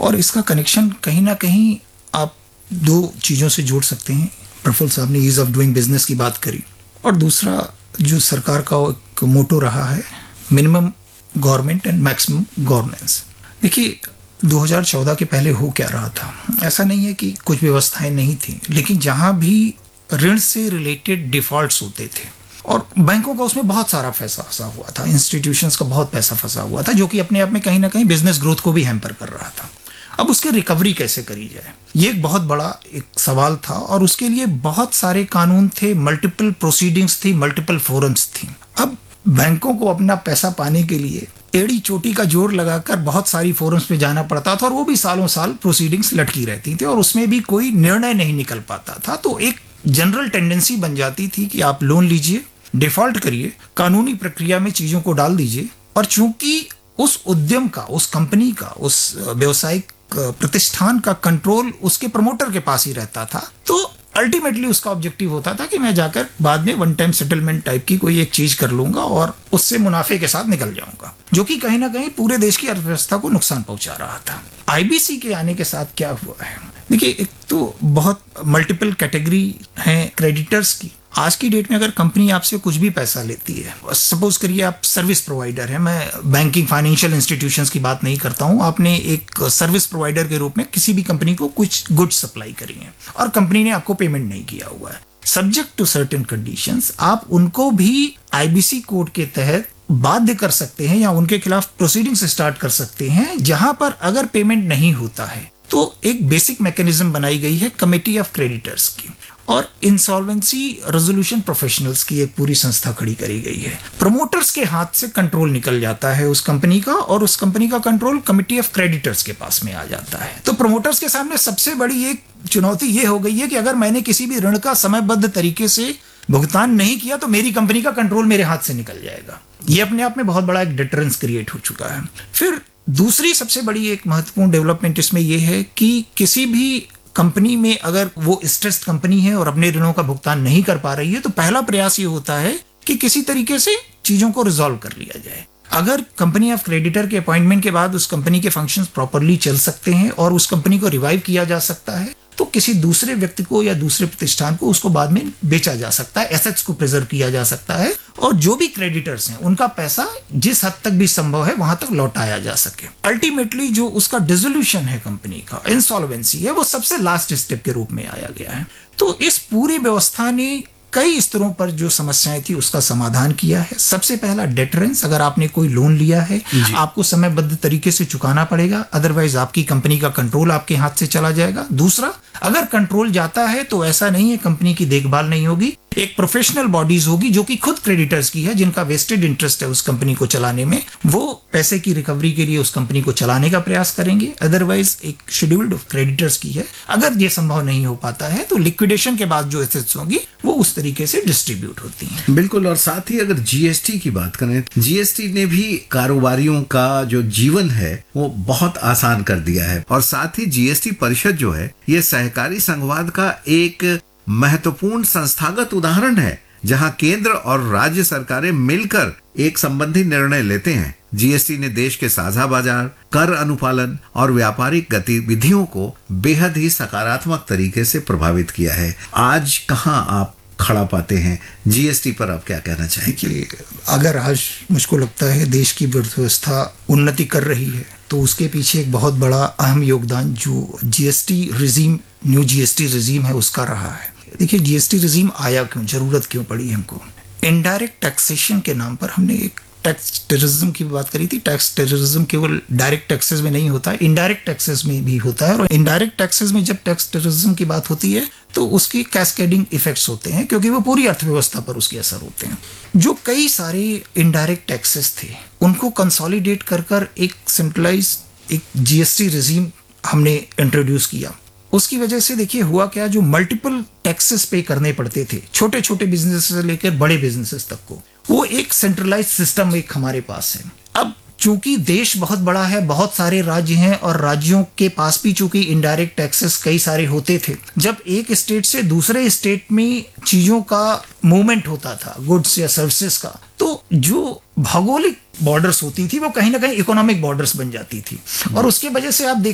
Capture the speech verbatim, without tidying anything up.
और इसका कनेक्शन कहीं ना कहीं आप दो चीज़ों से जोड़ सकते हैं। प्रफुल्ल साहब ने ईज ऑफ डूइंग बिजनेस की बात करी, और दूसरा जो सरकार का एक मोटो रहा है, minimum government and maximum governance. देखिए दो हज़ार चौदह के पहले हो क्या रहा था, ऐसा नहीं है कि कुछ व्यवस्थाएं नहीं थी, लेकिन जहां भी ऋण से रिलेटेड डिफॉल्ट्स होते थे और बैंकों का उसमें बहुत सारा पैसा फंसा हुआ था, इंस्टीट्यूशंस का बहुत पैसा फंसा हुआ था, जो कि अपने आप में कहीं ना कहीं बिजनेस ग्रोथ को भी हैम्पर कर रहा था। अब उसकी रिकवरी कैसे करी जाए, ये एक बहुत बड़ा एक सवाल था, और उसके लिए बहुत सारे कानून थे, मल्टीपल प्रोसीडिंग्स थी, मल्टीपल फोरम्स थी। अब बैंकों को अपना पैसा पाने के लिए एड़ी चोटी का जोर लगाकर बहुत सारी फोरम्स पे जाना पड़ता था, और वो भी सालों साल प्रोसीडिंग्स लटकी रहती थी और उसमें भी कोई निर्णय नहीं निकल पाता था। तो एक जनरल टेंडेंसी बन जाती थी कि आप लोन लीजिए, डिफॉल्ट करिए, कानूनी प्रक्रिया में चीजों को डाल दीजिए, और चूंकि उस उद्यम का, उस कंपनी का, उस व्यवसायिक प्रतिष्ठान का कंट्रोल उसके प्रमोटर के पास ही रहता था, तो अल्टीमेटली उसका ऑब्जेक्टिव होता था कि मैं जाकर बाद में वन टाइम सेटलमेंट टाइप की कोई एक चीज कर लूंगा और उससे मुनाफे के साथ निकल जाऊंगा, जो कि कहीं ना कहीं पूरे देश की अर्थव्यवस्था को नुकसान पहुंचा रहा था। आईबीसी के आने के साथ क्या हुआ है, देखिए एक तो बहुत मल्टीपल कैटेगरी है क्रेडिटर्स की। आज की डेट में अगर कंपनी आपसे कुछ भी पैसा लेती है, सपोज करिए आप सर्विस प्रोवाइडर है, मैं बैंकिंग फाइनेंशियल इंस्टीट्यूशंस की बात नहीं करता हूं, आपने एक सर्विस प्रोवाइडर के रूप में किसी भी कंपनी को कुछ गुड्स सप्लाई करी है और कंपनी ने आपको पेमेंट नहीं किया हुआ है, सब्जेक्ट टू सर्टेन कंडीशंस आप उनको भी आईबीसी कोड के तहत बाध्य कर सकते हैं या उनके खिलाफ प्रोसीडिंग्स स्टार्ट कर सकते हैं, जहां पर अगर पेमेंट नहीं होता है तो एक बेसिक मैकेनिज्म बनाई गई है कमेटी ऑफ क्रेडिटर्स की, और इंसॉल्वेंसी रेजोल्यूशन प्रोफेशनल्स की एक पूरी संस्था खड़ी करी गई है। प्रमोटर्स के हाथ से कंट्रोल निकल जाता है उस कंपनी का, और उस कंपनी का कंट्रोल कमेटी ऑफ क्रेडिटर्स के पास में आ जाता है। तो प्रमोटर्स के सामने सबसे बड़ी एक चुनौती ये हो गई है कि अगर मैंने किसी भी ऋण का समयबद्ध तरीके से भुगतान नहीं किया तो मेरी कंपनी का कंट्रोल मेरे हाथ से निकल जाएगा। ये अपने आप में बहुत बड़ा एक डिटरेंस क्रिएट हो चुका है। फिर दूसरी सबसे बड़ी एक महत्वपूर्ण डेवलपमेंट इसमें यह है कि किसी भी कंपनी में अगर वो स्ट्रेस्ड कंपनी है और अपने ऋणों का भुगतान नहीं कर पा रही है, तो पहला प्रयास ये होता है कि किसी तरीके से चीजों को रिजॉल्व कर लिया जाए। अगर कंपनी ऑफ क्रेडिटर के अपॉइंटमेंट के बाद उस कंपनी के फंक्शंस प्रॉपरली चल सकते हैं और उस कंपनी को रिवाइव किया जा सकता है, तो किसी दूसरे व्यक्ति को या दूसरे प्रतिष्ठान को उसको बाद में बेचा जा सकता है, एसेट्स को प्रिजर्व किया जा सकता है, और जो भी क्रेडिटर्स हैं उनका पैसा जिस हद तक भी संभव है वहां तक लौटाया जा सके। अल्टीमेटली जो उसका डिसोल्यूशन है, कंपनी का इंसॉल्वेंसी है, वो सबसे लास्ट स्टेप के रूप में आया गया है। तो इस पूरी व्यवस्था ने कई स्तरों पर जो समस्याएं थी उसका समाधान किया है। सबसे पहला डेटरेंस, अगर आपने कोई लोन लिया है आपको समयबद्ध तरीके से चुकाना पड़ेगा, अदरवाइज आपकी कंपनी का कंट्रोल आपके हाथ से चला जाएगा। दूसरा, अगर कंट्रोल जाता है तो ऐसा नहीं है कंपनी की देखभाल नहीं होगी, एक प्रोफेशनल बॉडीज होगी जो कि खुद क्रेडिटर्स की है, जिनका वेस्टेड इंटरेस्ट है उस कंपनी को चलाने में, वो पैसे की रिकवरी के लिए उस कंपनी को चलाने का प्रयास करेंगे। अदरवाइज एक शेड्यूल्ड ऑफ क्रेडिटर्स की है। अगर ये संभव नहीं हो पाता है तो लिक्विडेशन के बाद जो एसेट्स होंगी वो उस तरीके से डिस्ट्रीब्यूट होती हैं। बिल्कुल। और साथ ही अगर जीएसटी की बात करें, जीएसटी ने भी कारोबारियों का जो जीवन है वो बहुत आसान कर दिया है, और साथ ही जीएसटी परिषद जो है ये सहकारी संघवाद का एक महत्वपूर्ण संस्थागत उदाहरण है, जहां केंद्र और राज्य सरकारें मिलकर एक संबंधी निर्णय लेते हैं। जीएसटी ने देश के साझा बाजार, कर अनुपालन और व्यापारिक गतिविधियों को बेहद ही सकारात्मक तरीके से प्रभावित किया है। आज कहां आप खड़ा पाते हैं जीएसटी पर, आप क्या कहना चाहेंगे? अगर आज मुझको लगता है देश की अर्थव्यवस्था उन्नति कर रही है तो उसके पीछे एक बहुत बड़ा अहम योगदान जो GST regime, new GST regime है उसका रहा है। देखिए जीएसटी रिजीम आया क्यों, जरूरत क्यों पड़ी हमको? इनडायरेक्ट टैक्सेशन के नाम पर हमने एक टैक्स टेररिज्म की बात करी थी। टैक्स टेररिज्म केवल डायरेक्ट टैक्सेस में नहीं होता है, इनडायरेक्ट टैक्सेस में भी होता है, और इनडायरेक्ट टैक्सेस में जब टैक्स टेररिज्म की बात होती है तो उसकी कैस्केडिंग इफेक्ट्स होते हैं, क्योंकि वो पूरी अर्थव्यवस्था पर उसके असर होते हैं। जो कई सारे इनडायरेक्ट टैक्सेस थे उनको कंसोलिडेट कर कर एक सेंट्रलाइज एक जीएसटी रिजीम हमने इंट्रोड्यूस किया। उसकी वजह से देखिए हुआ क्या, जो मल्टीपल टैक्सेस पे करने पड़ते थे छोटे छोटे बिजनेस से लेकर बड़े बिजनेसेस तक को, वो एक सेंट्रलाइज सिस्टम एक हमारे पास है। अब चूंकि देश बहुत बड़ा है, बहुत सारे राज्य हैं, और राज्यों के पास भी चूंकि इनडायरेक्ट टैक्सेस कई सारे होते थे, जब एक स्टेट से दूसरे स्टेट में चीजों का मूवमेंट होता था, गुड्स या सर्विसेज का, तो जो भौगोलिक बॉर्डर्स होती थी वो कहीं ना कहीं इकोनॉमिक बॉर्डर्स बन जाती थी, और उसके वजह से आप